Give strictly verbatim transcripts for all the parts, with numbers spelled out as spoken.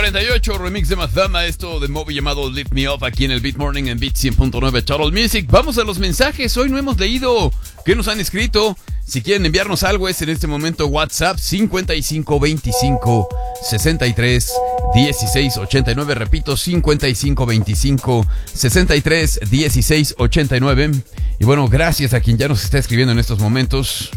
cuarenta y ocho, remix de Mazama, esto de Moby llamado Lift Me Up, aquí en el Beat Morning en Beat cien punto nueve Total Music. Vamos a los mensajes, hoy no hemos leído qué nos han escrito. Si quieren enviarnos algo es en este momento WhatsApp cincuenta y cinco veinticinco sesenta y tres dieciséis ochenta y nueve, repito, cincuenta y cinco veinticinco sesenta y tres dieciséis ochenta y nueve. Y bueno, gracias a quien ya nos está escribiendo en estos momentos.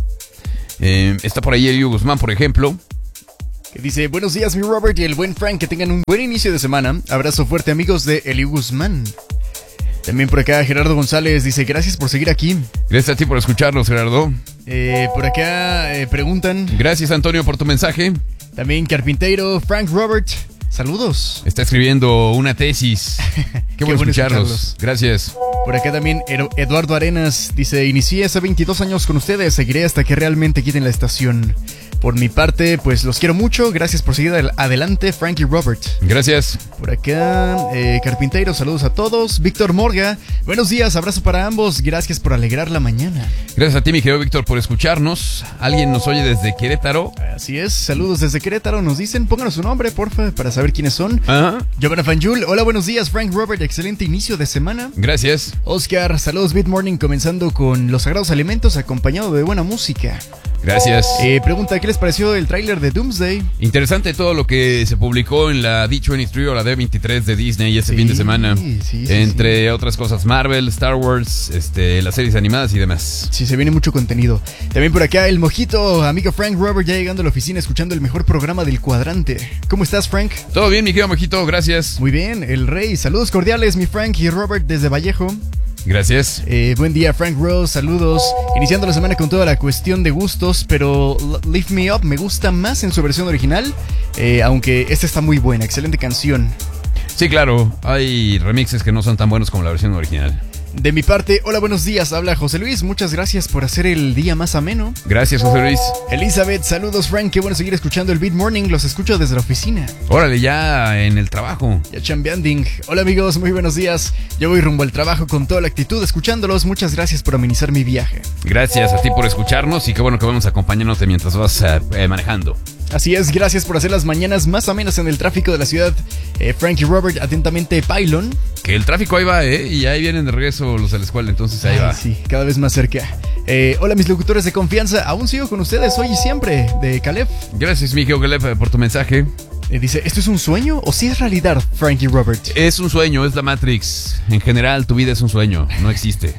Eh, está por ahí Eliu Guzmán, por ejemplo, que dice: buenos días mi Robert y el buen Frank, que tengan un buen inicio de semana. Abrazo fuerte amigos de Eliu Guzmán. También por acá Gerardo González dice: gracias por seguir aquí. Gracias a ti por escucharnos, Gerardo. eh, Por acá eh, preguntan. Gracias, Antonio, por tu mensaje. También Carpintero, Frank Robert, saludos. Está escribiendo una tesis. Qué bueno escucharlos. escucharlos. Gracias. Por acá también Eduardo Arenas dice: inicié hace veintidós años con ustedes, seguiré hasta que realmente quiten la estación. Por mi parte, pues los quiero mucho. Gracias por seguir adelante, Frank y Robert. Gracias. Por acá, eh, Carpintero, saludos a todos. Víctor Morga, buenos días, abrazo para ambos. Gracias por alegrar la mañana. Gracias a ti, mi querido Víctor, por escucharnos. Alguien nos oye desde Querétaro. Así es, saludos desde Querétaro. Nos dicen, pónganos su nombre, porfa, para saber quiénes son. Ajá. Giovanna Fanjul, hola, buenos días, Frank, Robert. Excelente inicio de semana. Gracias. Oscar, saludos, Beat Morning, comenzando con los sagrados alimentos, acompañado de buena música. Gracias. Eh, pregunta, ¿qué les pareció el tráiler de Doomsday? Interesante todo lo que se publicó en la D veintitrés o la D veintitrés de Disney ese sí, fin de semana. Sí, sí, Entre sí. otras cosas, Marvel, Star Wars, este, las series animadas y demás. Sí, se viene mucho contenido. También por acá el Mojito, amigo Frank Robert, ya llegando a la oficina escuchando el mejor programa del cuadrante. ¿Cómo estás, Frank? Todo bien, mi querido Mojito, gracias. Muy bien, el Rey, saludos cordiales, mi Frank y Robert desde Vallejo. Gracias. Eh, buen día, Frank Rose, saludos. Iniciando la semana con toda la cuestión de gustos, pero Lift Me Up me gusta más en su versión original, eh, aunque esta está muy buena, excelente canción. Sí, claro, hay remixes que no son tan buenos como la versión original. De mi parte, hola, buenos días, habla José Luis, muchas gracias por hacer el día más ameno. Gracias, José Luis. Elizabeth, saludos, Frank, qué bueno seguir escuchando el Beat Morning, los escucho desde la oficina. Órale, ya en el trabajo. Ya chambeanding. Hola amigos, muy buenos días, yo voy rumbo al trabajo con toda la actitud escuchándolos, muchas gracias por amenizar mi viaje. Gracias a ti por escucharnos y qué bueno que vamos acompañándote mientras vas uh, eh, manejando. Así es, gracias por hacer las mañanas más amenas en el tráfico de la ciudad. eh, Frank y Robert, atentamente, Pylon. Que el tráfico ahí va, ¿eh? Y ahí vienen de regreso los de la escuela, entonces ahí Ay, va. Sí, cada vez más cerca. Eh, hola, mis locutores de confianza, aún sigo con ustedes hoy y siempre, de Caleb. Gracias, mi querido Caleb, por tu mensaje. Eh, dice, ¿esto es un sueño o si es realidad, Frank y Robert? Es un sueño, es la Matrix. En general, tu vida es un sueño, no existe.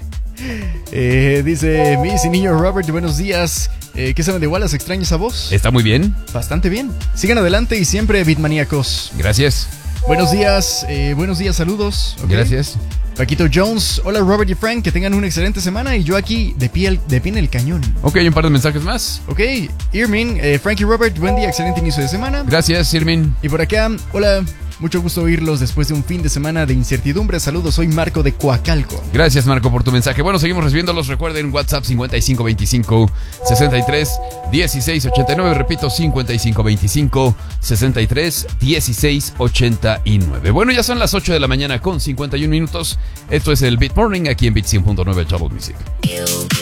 eh, dice, Miss y niño Robert, buenos días. Eh, ¿Qué saben de Wallace? ¿Extraña esa voz? Está muy bien. Bastante bien. Sigan adelante y siempre beatmaníacos. Gracias. Buenos días, eh, buenos días, saludos. Okay. Gracias. Paquito Jones, hola Robert y Frank, que tengan una excelente semana y yo aquí de pie, de pie en el cañón. Ok, un par de mensajes más. Ok, Irmin, eh, Frank y Robert, buen día, excelente inicio de semana. Gracias, Irmin. Y por acá, hola, mucho gusto oírlos después de un fin de semana de incertidumbre. Saludos, soy Marco de Coacalco. Gracias, Marco, por tu mensaje. Bueno, seguimos recibiéndolos. Recuerden, WhatsApp cincuenta y cinco veinticinco sesenta y tres dieciséis ochenta y nueve. Repito, cincuenta y cinco veinticinco sesenta y tres dieciséis ochenta y nueve. Bueno, ya son las ocho de la mañana con cincuenta y un minutos. Esto es el Beat Morning aquí en Beat cien punto nueve Total Music.